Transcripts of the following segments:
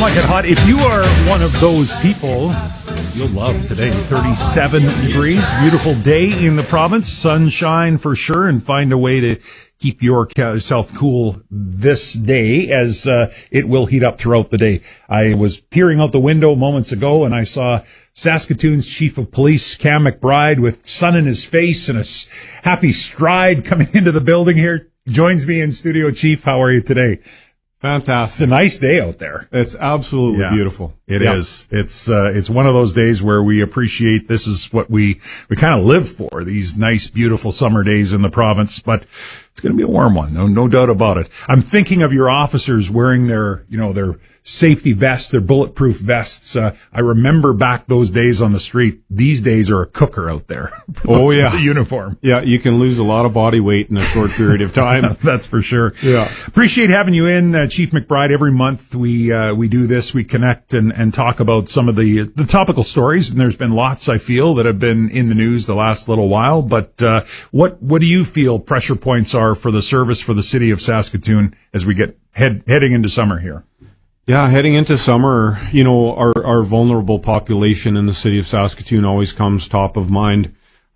Hot Get Hot. If you are one of those people, you'll love today. 37 degrees, beautiful day in the province, sunshine for sure, and find a way to keep yourself cool this day as it will heat up throughout the day. I was peering out the window moments ago and I saw Saskatoon's Chief of Police, Cam McBride, with sun in his face and a happy stride coming into the building here. Joins me in studio. Chief, how are you today? Fantastic. It's a nice day out there. It's absolutely beautiful. It is. It's one of those days where we appreciate this is what we kind of live for, these nice, beautiful summer days in the province, but it's going to be a warm one. No doubt about it. I'm thinking of your officers wearing their safety vests, their bulletproof vests. I remember back those days on the street. These days are a cooker out there. Oh, yeah. The uniform. Yeah, you can lose a lot of body weight in a short period of time. That's for sure. Yeah. Appreciate having you in, Chief McBride. Every month we do this. We connect and talk about some of the topical stories. And there's been lots, I feel, that have been in the news the last little while. But, what do you feel pressure points are for the service for the city of Saskatoon as we get heading into summer here? Yeah, heading into summer, our vulnerable population in the city of Saskatoon always comes top of mind.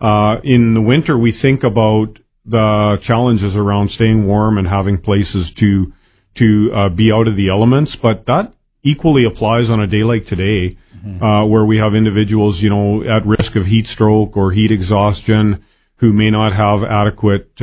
In the winter, we think about the challenges around staying warm and having places to be out of the elements, but that equally applies on a day like today, where we have individuals, at risk of heat stroke or heat exhaustion who may not have adequate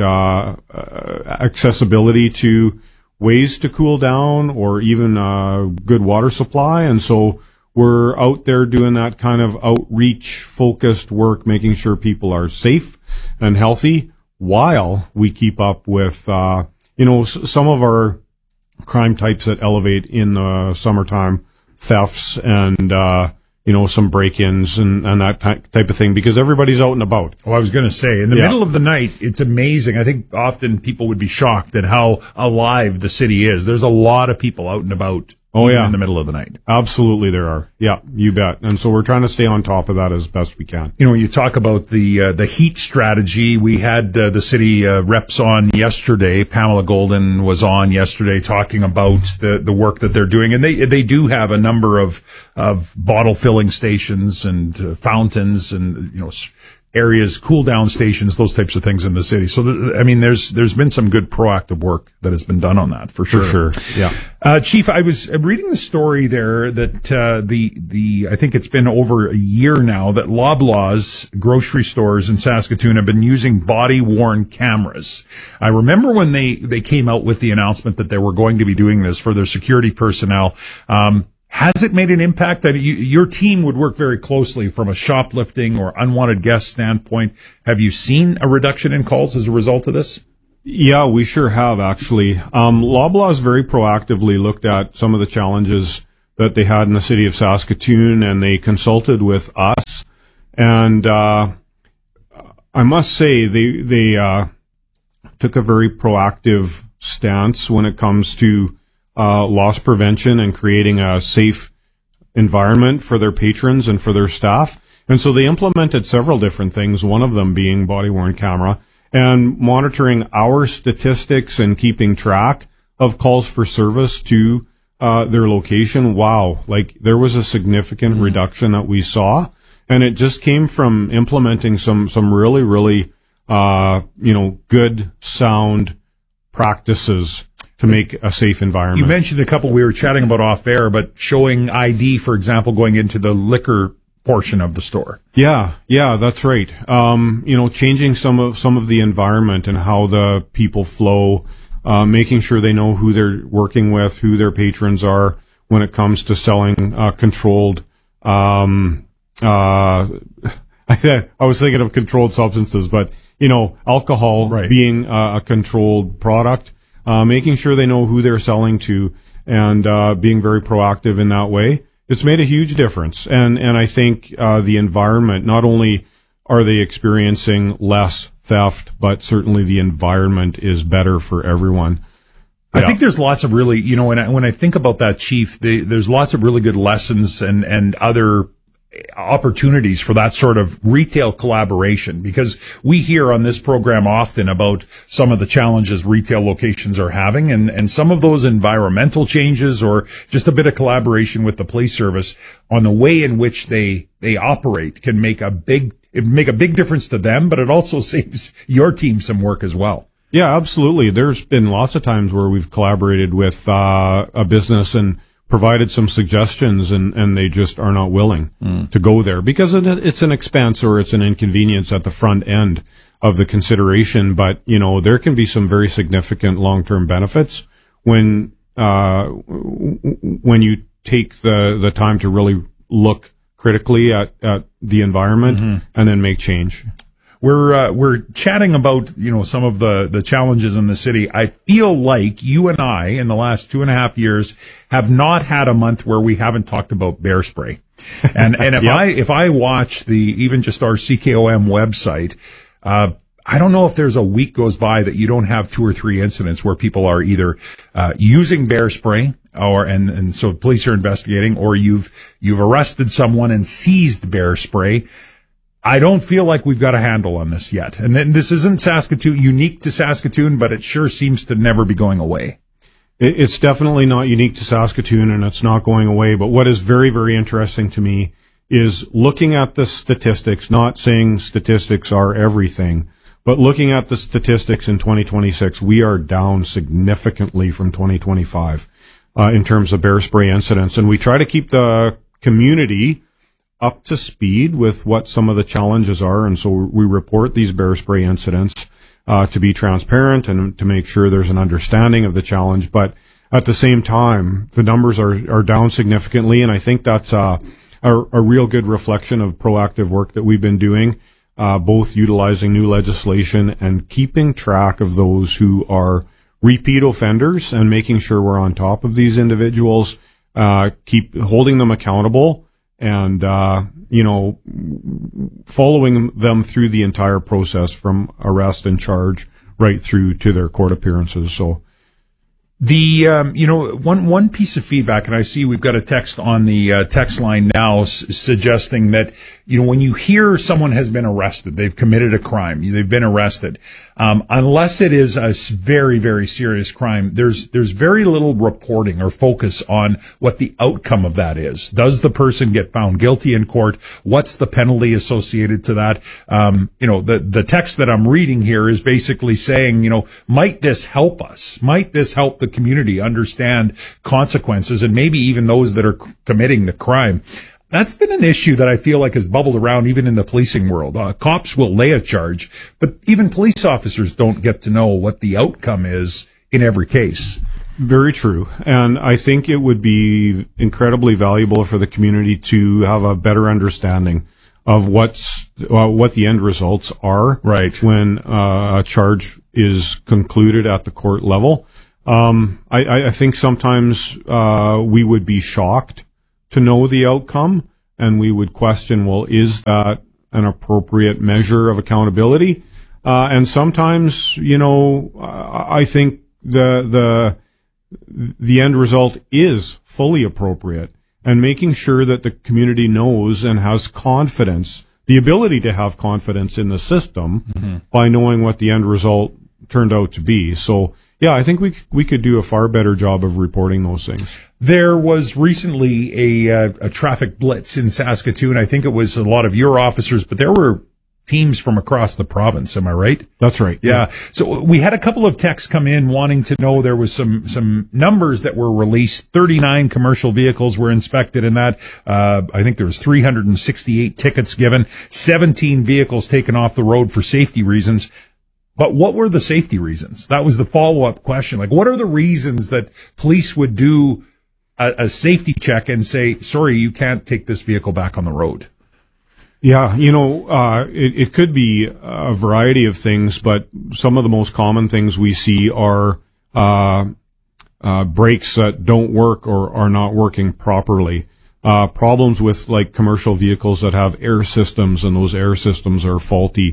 accessibility to ways to cool down or even good water supply. And so we're out there doing that kind of outreach focused work, making sure people are safe and healthy while we keep up with, some of our crime types that elevate in the summertime, thefts and, some break-ins and that type of thing, because everybody's out and about. Oh, I was going to say, in the middle of the night, it's amazing. I think often people would be shocked at how alive the city is. There's a lot of people out and about in the middle of the night. Absolutely there are. Yeah, you bet. And so we're trying to stay on top of that as best we can. When you talk about the heat strategy, we had the city reps on yesterday. Pamela Golden was on yesterday talking about the work that they're doing. And they do have a number of bottle filling stations and fountains and, areas, cool down stations, those types of things in the city. So, there's been some good proactive work that has been done on that for sure. For sure. Yeah. Chief, I was reading the story there that, I think it's been over a year now that Loblaws grocery stores in Saskatoon have been using body worn cameras. I remember when they came out with the announcement that they were going to be doing this for their security personnel. Has it made an impact that your team would work very closely from a shoplifting or unwanted guest standpoint? Have you seen a reduction in calls as a result of this? Yeah, we sure have, actually. Loblaws very proactively looked at some of the challenges that they had in the city of Saskatoon, and they consulted with us. And I must say they took a very proactive stance when it comes to loss prevention and creating a safe environment for their patrons and for their staff. And so they implemented several different things, one of them being body-worn camera and monitoring our statistics and keeping track of calls for service to their location. Wow. There was a significant reduction that we saw, and it just came from implementing some really, really, good sound practices to make a safe environment. You mentioned a couple we were chatting about off air, but showing ID, for example, going into the liquor portion of the store. Yeah, that's right. Changing some of the environment and how the people flow, making sure they know who they're working with, who their patrons are when it comes to selling controlled. I was thinking of controlled substances, but alcohol being a controlled product. Making sure they know who they're selling to and being very proactive in that way. It's made a huge difference. And I think the environment, not only are they experiencing less theft, but certainly the environment is better for everyone. I think there's lots of really, when I think about that, Chief, there's lots of really good lessons and other opportunities for that sort of retail collaboration? Because we hear on this program often about some of the challenges retail locations are having, and some of those environmental changes or just a bit of collaboration with the police service on the way in which they operate can make a big difference to them, but it also saves your team some work as well. Yeah, absolutely. There's been lots of times where we've collaborated with a business and provided some suggestions, and they just are not willing to go there because it's an expense or it's an inconvenience at the front end of the consideration. But, there can be some very significant long-term benefits when you take the time to really look critically at the environment and then make change. We're chatting about, some of the challenges in the city. I feel like you and I in the last 2.5 years have not had a month where we haven't talked about bear spray. And if Yep. if I watch even just our CKOM website, I don't know if there's a week goes by that you don't have 2 or 3 incidents where people are either using bear spray and so police are investigating, or you've arrested someone and seized bear spray. I don't feel like we've got a handle on this yet. And then this isn't unique to Saskatoon, but it sure seems to never be going away. It's definitely not unique to Saskatoon, and it's not going away. But what is very, very interesting to me is looking at the statistics, not saying statistics are everything, but looking at the statistics in 2026, we are down significantly from 2025 in terms of bear spray incidents. And we try to keep the community up to speed with what some of the challenges are. And so we report these bear spray incidents to be transparent and to make sure there's an understanding of the challenge. But at the same time, the numbers are down significantly. And I think that's a real good reflection of proactive work that we've been doing, both utilizing new legislation and keeping track of those who are repeat offenders and making sure we're on top of these individuals, keep holding them accountable, and, following them through the entire process from arrest and charge right through to their court appearances. So one piece of feedback, and I see we've got a text on the text line now suggesting that, when you hear someone has been arrested, they've committed a crime, they've been arrested, unless it is a very, very serious crime, there's very little reporting or focus on what the outcome of that is. Does the person get found guilty in court? What's the penalty associated to that? The text that I'm reading here is basically saying, might this help us? Might this help the community understand consequences, and maybe even those that are committing the crime? That's been an issue that I feel like has bubbled around even in the policing world. Cops will lay a charge, but even police officers don't get to know what the outcome is in every case. very true. And I think it would be incredibly valuable for the community to have a better understanding of what the end results are. Right. When a charge is concluded at the court level. I think sometimes we would be shocked to know the outcome, and we would question, well, is that an appropriate measure of accountability? And sometimes, I think the end result is fully appropriate, and making sure that the community knows and has confidence, the ability to have confidence in the system by knowing what the end result turned out to be. So, yeah, I think we could do a far better job of reporting those things. There was recently a traffic blitz in Saskatoon. I think it was a lot of your officers, but there were teams from across the province. Am I right? That's right. Yeah. So we had a couple of texts come in wanting to know, there was some numbers that were released. 39 commercial vehicles were inspected in that. I think there was 368 tickets given, 17 vehicles taken off the road for safety reasons. But what were the safety reasons? That was the follow-up question. Like, what are the reasons that police would do a safety check and say, sorry, you can't take this vehicle back on the road? Yeah, it could be a variety of things, but some of the most common things we see are brakes that don't work or are not working properly. Problems with like commercial vehicles that have air systems, and those air systems are faulty.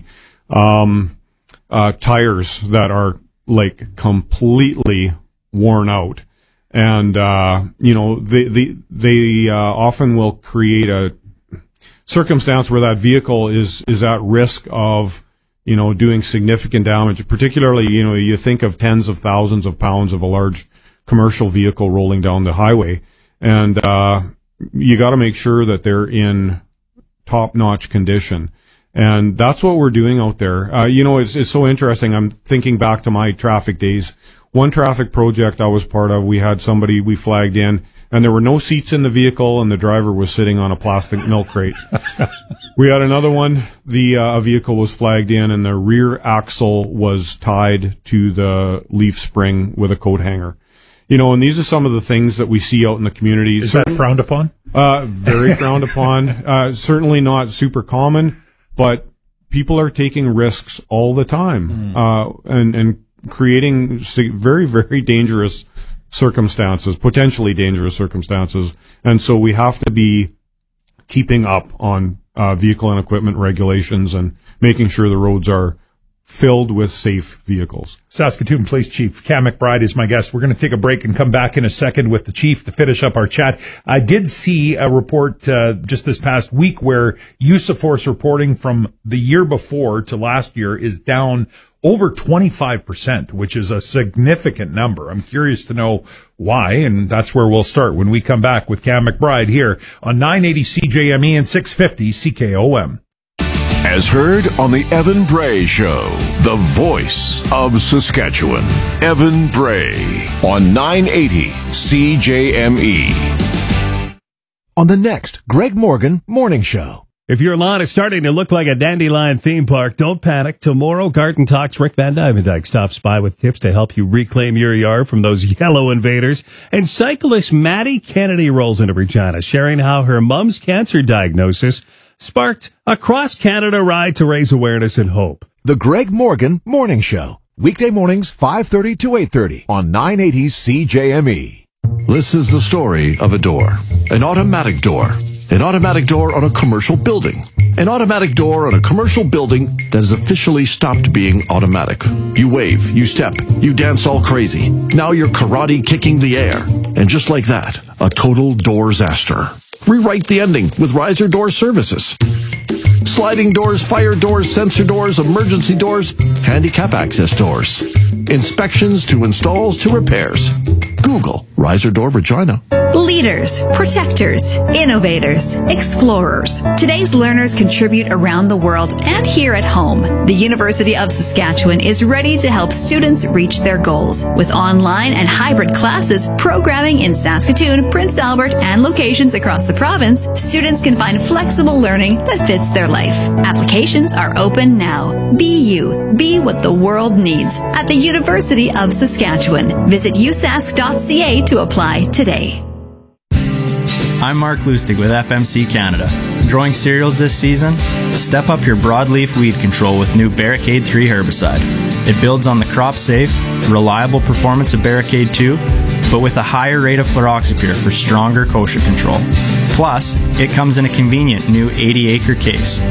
Tires that are like completely worn out, and they often will create circumstance where that vehicle is at risk of, doing significant damage, particularly, you think of tens of thousands of pounds of a large commercial vehicle rolling down the highway. And, you got to make sure that they're in top-notch condition. And that's what we're doing out there. It's so interesting. I'm thinking back to my traffic days. One traffic project I was part of, we had somebody we flagged in, and there were no seats in the vehicle, and the driver was sitting on a plastic milk crate. We had another one. A vehicle was flagged in, and the rear axle was tied to the leaf spring with a coat hanger. And these are some of the things that we see out in the community. Is that frowned upon? Very frowned upon. Certainly not super common, but people are taking risks all the time, and creating very, very dangerous circumstances, potentially dangerous circumstances. And so we have to be keeping up on vehicle and equipment regulations and making sure the roads are filled with safe vehicles. Saskatoon Police Chief Cam McBride is my guest. We're going to take a break and come back in a second with the chief to finish up our chat. I did see a report just this past week where use of force reporting from the year before to last year is down over 25%, which is a significant number. I'm curious to know why, and that's where we'll start when we come back with Cam McBride here on 980 CJME and 650 CKOM. As heard on the Evan Bray Show, the voice of Saskatchewan. Evan Bray on 980 CJME. On the next Greg Morgan Morning Show. If your lawn is starting to look like a dandelion theme park, don't panic. Tomorrow, Garden Talks Rick Van Dyke stops by with tips to help you reclaim your yard from those yellow invaders. And cyclist Maddie Kennedy rolls into Regina, sharing how her mom's cancer diagnosis sparked a cross-Canada ride to raise awareness and hope. The Greg Morgan Morning Show. Weekday mornings, 5:30 to 8:30 on 980 CJME. This is the story of a door. An automatic door. An automatic door on a commercial building. An automatic door on a commercial building that has officially stopped being automatic. You wave, you step, you dance all crazy. Now you're karate kicking the air. And just like that, a total door-zaster. Rewrite the ending with Riser Door Services. Sliding doors, fire doors, sensor doors, emergency doors, handicap access doors. Inspections to installs to repairs. Google Riser Door Regina. Leaders, protectors, innovators, explorers. Today's learners contribute around the world and here at home. The University of Saskatchewan is ready to help students reach their goals. With online and hybrid classes, programming in Saskatoon, Prince Albert, and locations across the province, students can find flexible learning that fits their life. Applications are open now. Be you. Be what the world needs at the University of Saskatchewan. Visit usask.ca to apply today. I'm Mark Lustig with FMC Canada. Growing cereals this season? Step up your broadleaf weed control with new Barricade 3 herbicide. It builds on the crop-safe, reliable performance of Barricade 2, but with a higher rate of fluroxypyr for stronger kochia control. Plus, it comes in a convenient new 80-acre case.